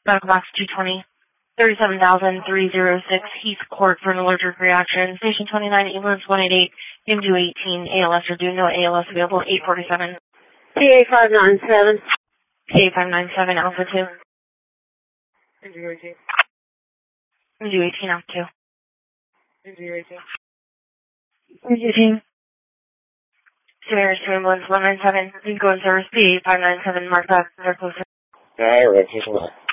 Medical box 220, 37,306, Heath Court for an allergic reaction. Station 29, ambulance 188, M218, ALS or due, no ALS available, 847. PA597. PA597, Alpha 2. MD18. MD18, Alpha 2. MD18. MD18. Samaris to ambulance 197, Go and service PA597, marked up, they're closer. Alright,